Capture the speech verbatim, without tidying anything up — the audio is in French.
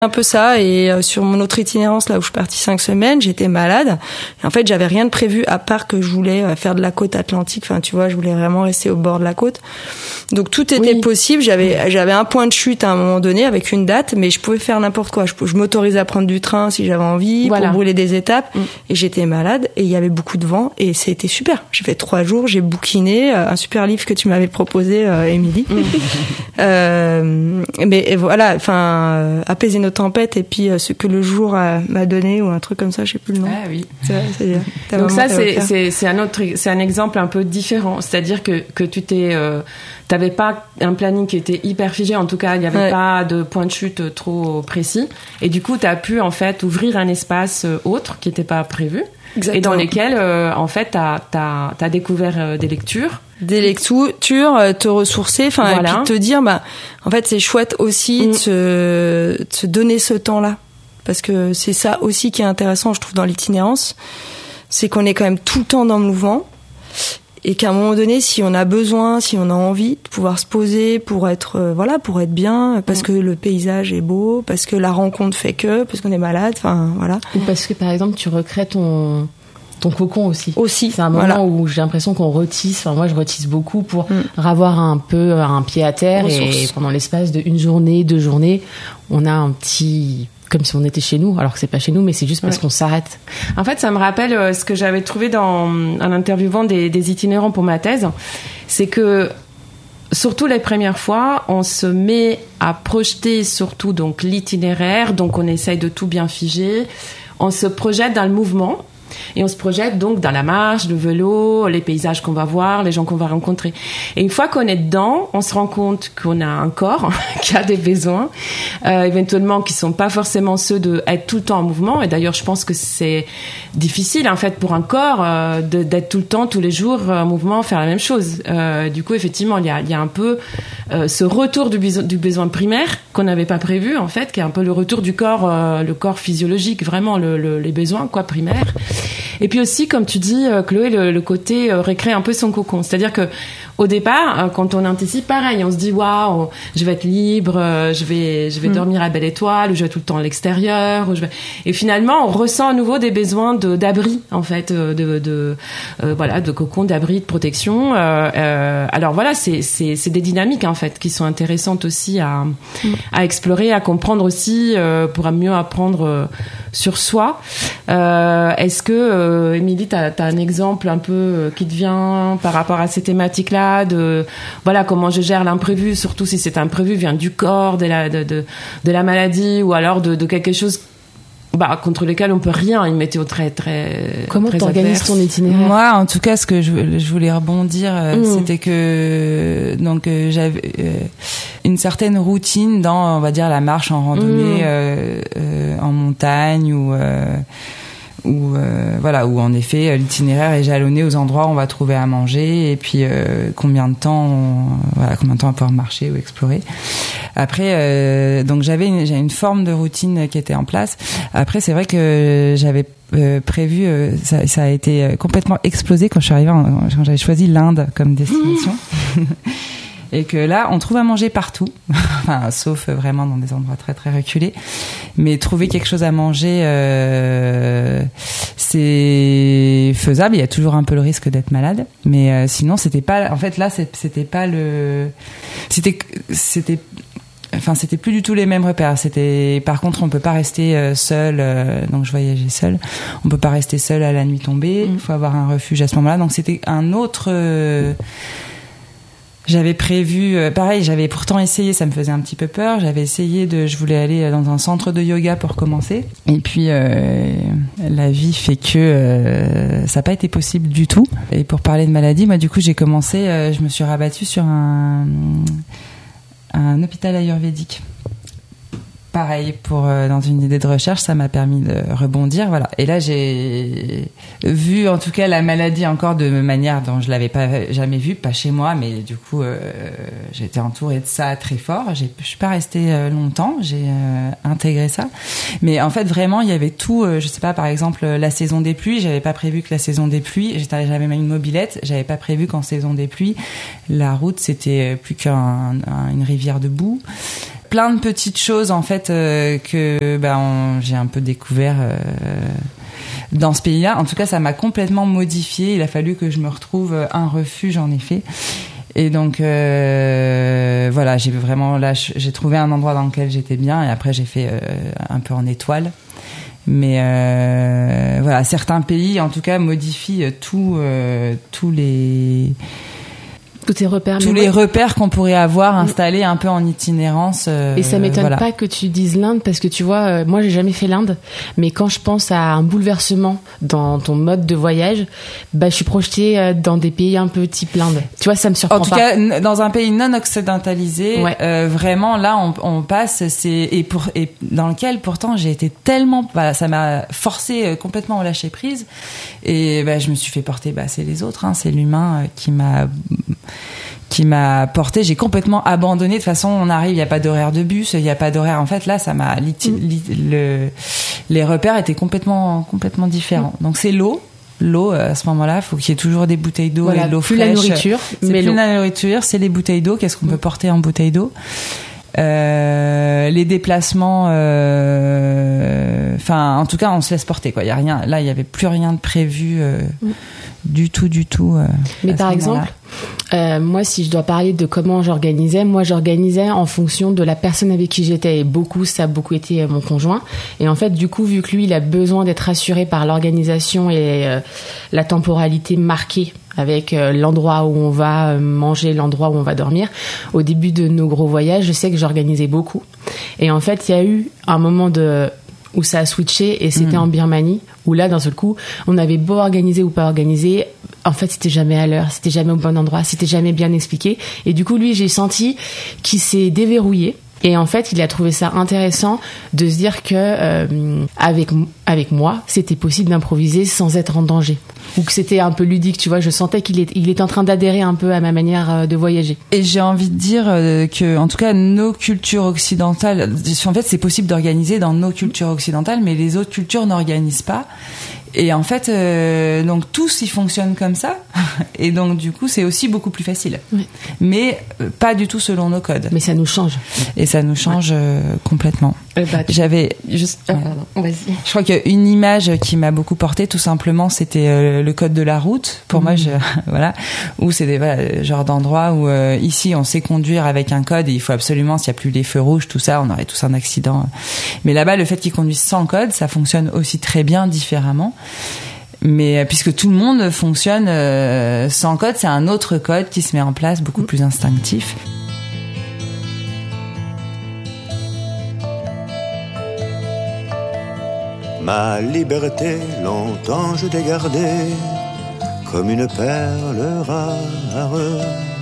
un peu ça, et euh, sur mon autre itinérance là où je suis partie cinq semaines, j'étais malade et en fait j'avais rien de prévu à part que je voulais euh, faire de la côte atlantique, enfin tu vois, je voulais vraiment rester au bord de la côte, donc tout était oui. possible. J'avais j'avais un point de chute à un moment donné avec une date, mais je pouvais faire n'importe quoi. Je, je m'autorisais à prendre du train si j'avais envie, voilà. pour brûler des étapes, mm. et j'étais malade et il y avait beaucoup de vent et c'était super. J'ai fait trois jours, j'ai bouquiné euh, un super livre que tu m'avais proposé, euh, Émilie. Mm. euh, mais et voilà, enfin euh, apaiser nos tempêtes et puis euh, ce que le jour a, m'a donné ou un truc comme ça, je sais plus le nom. Ah oui. C'est, c'est, Donc ça c'est c'est c'est un autre c'est un exemple un peu différent, c'est-à-dire que que tu t'es euh, t'avais pas un planning qui était hyper figé, en tout cas il y avait ouais. pas de point de chute trop précis et du coup tu as pu en fait ouvrir un espace autre qui était pas prévu. Exactement. Et dans lesquels euh, en fait t'as t'as t'as découvert euh, des lectures. Des lectures, te ressourcer, enfin, voilà. et puis te dire, bah, en fait, c'est chouette aussi mmh. de, se, de se donner ce temps-là. Parce que c'est ça aussi qui est intéressant, je trouve, dans l'itinérance. C'est qu'on est quand même tout le temps dans le mouvement. Et qu'à un moment donné, si on a besoin, si on a envie de pouvoir se poser pour être, euh, voilà, pour être bien, parce mmh. que le paysage est beau, parce que la rencontre fait que, parce qu'on est malade, enfin, voilà. Ou parce que, par exemple, tu recrées ton, ton cocon aussi. Aussi. C'est un moment voilà. où j'ai l'impression qu'on retisse. Enfin, moi, je retisse beaucoup pour mm. avoir un peu un pied à terre. Ressources. Et pendant l'espace d'une journée, deux journées, on a un petit, comme si on était chez nous, alors que c'est pas chez nous, mais c'est juste parce ouais. qu'on s'arrête. En fait, ça me rappelle euh, ce que j'avais trouvé dans, en interviewant des, des itinérants pour ma thèse. C'est que, surtout les premières fois, on se met à projeter surtout donc l'itinéraire, donc on essaye de tout bien figer. On se projette dans le mouvement. Et on se projette donc dans la marche, le vélo, les paysages qu'on va voir, les gens qu'on va rencontrer. Et une fois qu'on est dedans, on se rend compte qu'on a un corps qui a des besoins, euh, éventuellement qui sont pas forcément ceux de être tout le temps en mouvement. Et d'ailleurs, je pense que c'est difficile en fait pour un corps euh, de, d'être tout le temps, tous les jours en mouvement, faire la même chose. Euh, du coup, effectivement, il y a, il y a un peu euh, ce retour du besoin, du besoin primaire qu'on n'avait pas prévu en fait, qui est un peu le retour du corps, euh, le corps physiologique, vraiment le, le, les besoins quoi primaires. Et puis aussi, comme tu dis, Chloé, le, le côté euh, récréer un peu son cocon. C'est-à-dire que au départ, euh, quand on anticipe, pareil, on se dit waouh, je vais être libre, euh, je vais, je vais mmh. dormir à Belle Étoile, ou je vais tout le temps à l'extérieur. Ou je vais... Et finalement, on ressent à nouveau des besoins de, d'abri, en fait, de, de, de euh, voilà, de cocon, d'abri, de protection. Euh, euh, alors voilà, c'est, c'est, c'est des dynamiques en fait qui sont intéressantes aussi à, mmh. à explorer, à comprendre aussi euh, pour mieux apprendre euh, sur soi. Euh, est-ce que euh, Émilie, t'as, t'as un exemple un peu euh, qui te vient par rapport à ces thématiques-là, de voilà comment je gère l'imprévu, surtout si cet imprévu vient du corps, de la de de, de la maladie ou alors de, de quelque chose bah contre lequel on peut rien, une météo très très comment très t'organises ton itinéraire? Moi, en tout cas, ce que je, je voulais rebondir, mmh. c'était que donc euh, j'avais euh, une certaine routine dans, on va dire, la marche en randonnée mmh. euh, euh, en montagne ou euh, où euh, voilà où en effet l'itinéraire est jalonné aux endroits où on va trouver à manger et puis euh, combien de temps on, voilà combien de temps on va pouvoir marcher ou explorer. Après euh, donc j'avais une, j'avais une forme de routine qui était en place. Après c'est vrai que j'avais euh, prévu euh, ça, ça a été complètement explosé quand je suis arrivée en, quand j'avais choisi l'Inde comme destination. Mmh. Et que là, on trouve à manger partout, enfin, sauf vraiment dans des endroits très très reculés. Mais trouver quelque chose à manger, euh, c'est faisable. Il y a toujours un peu le risque d'être malade, mais euh, sinon, c'était pas. En fait, là, c'était pas le. C'était c'était. Enfin, c'était plus du tout les mêmes repères. C'était, par contre, on peut pas rester euh, seul. Euh, donc, je voyageais seule. On peut pas rester seul à la nuit tombée. Il mmh. faut avoir un refuge à ce moment-là. Donc, c'était un autre. Euh, J'avais prévu, euh, pareil, j'avais pourtant essayé, ça me faisait un petit peu peur. J'avais essayé de, je voulais aller dans un centre de yoga pour commencer. Et puis, euh, la vie fait que euh, ça n'a pas été possible du tout. Et pour parler de maladie, moi, du coup, j'ai commencé, euh, je me suis rabattue sur un, un hôpital ayurvédique. Pareil, pour euh, dans une idée de recherche, ça m'a permis de rebondir, voilà. Et là, j'ai vu, en tout cas, la maladie encore de manière dont je l'avais pas jamais vue, pas chez moi, mais du coup, euh, j'étais entourée de ça très fort. J'ai, je suis pas restée euh, longtemps, j'ai euh, intégré ça. Mais en fait, vraiment, il y avait tout. Euh, je sais pas, par exemple, la saison des pluies. J'avais pas prévu que la saison des pluies. J'étais, j'avais même une mobilette. J'avais pas prévu qu'en saison des pluies, la route c'était plus qu'une rivière de boue. plein de petites choses en fait euh, que ben on, j'ai un peu découvert euh, dans ce pays-là. En tout cas, ça m'a complètement modifiée. Il a fallu que je me retrouve un refuge en effet. Et donc euh, voilà, j'ai vraiment là j'ai trouvé un endroit dans lequel j'étais bien et après j'ai fait euh, un peu en étoile. Mais euh, voilà, certains pays en tout cas modifient tout euh, tous les tous tes repères, tous les repères qu'on pourrait avoir installés un peu en itinérance. Euh, et ça m'étonne voilà. pas que tu dises l'Inde parce que tu vois, euh, moi j'ai jamais fait l'Inde, mais quand je pense à un bouleversement dans ton mode de voyage, bah je suis projetée euh, dans des pays un peu type l'Inde. Tu vois, ça me surprend pas. En tout pas. cas, n- dans un pays non occidentalisé, ouais. euh, vraiment là on, on passe, c'est et pour et dans lequel pourtant j'ai été tellement, voilà, ça m'a forcé complètement au lâcher prise et bah je me suis fait porter, bah c'est les autres, hein, c'est l'humain qui m'a qui m'a porté. J'ai complètement abandonné. De toute façon, on arrive, il n'y a pas d'horaire de bus, il n'y a pas d'horaire. En fait, là, ça m'a liti- li- le, les repères étaient complètement complètement différents. Donc c'est l'eau. L'eau, à ce moment-là, il faut qu'il y ait toujours des bouteilles d'eau voilà, et de l'eau plus fraîche. La nourriture, c'est mais plus l'eau. la nourriture, c'est les bouteilles d'eau. Qu'est-ce qu'on peut porter en bouteille d'eau? Euh, les déplacements, euh, enfin, en tout cas, on se laisse porter, quoi. Il y a rien. Là, il y avait plus rien de prévu. Euh, mm. Du tout, du tout. Euh, Mais par exemple, euh, moi, si je dois parler de comment j'organisais, moi, j'organisais en fonction de la personne avec qui j'étais. Et beaucoup, ça a beaucoup été mon conjoint. Et en fait, du coup, vu que lui, il a besoin d'être assuré par l'organisation et euh, la temporalité marquée avec euh, l'endroit où on va manger, l'endroit où on va dormir. Au début de nos gros voyages, je sais que j'organisais beaucoup. Et en fait, il y a eu un moment de... où ça a switché et c'était mmh. en Birmanie où là d'un seul coup on avait beau organiser ou pas organiser, en fait c'était jamais à l'heure, c'était jamais au bon endroit, c'était jamais bien expliqué et du coup lui j'ai senti qu'il s'est déverrouillé et en fait il a trouvé ça intéressant de se dire que euh, avec avec moi c'était possible d'improviser sans être en danger ou que c'était un peu ludique, tu vois, je sentais qu'il est, il est en train d'adhérer un peu à ma manière de voyager. Et j'ai envie de dire que, en tout cas, nos cultures occidentales, en fait, c'est possible d'organiser dans nos cultures occidentales, mais les autres cultures n'organisent pas. Et en fait, euh, donc tous ils fonctionnent comme ça, et donc du coup c'est aussi beaucoup plus facile. Oui. Mais euh, pas du tout selon nos codes. Mais ça nous change. Et ça nous change ouais. euh, complètement. Euh, bah, J'avais juste. Oh, pardon. Vas-y. Je crois qu'une image qui m'a beaucoup portée, tout simplement, c'était euh, le code de la route. Pour mmh. moi, je, voilà, où c'est des voilà, genre d'endroits où euh, ici on sait conduire avec un code et il faut absolument, s'il y a plus les feux rouges, tout ça, on aurait tous un accident. Mais là-bas, le fait qu'ils conduisent sans code, ça fonctionne aussi très bien différemment. Mais puisque tout le monde fonctionne euh, sans code, c'est un autre code qui se met en place, beaucoup plus instinctif. Ma liberté, longtemps je l'ai gardée comme une perle rare.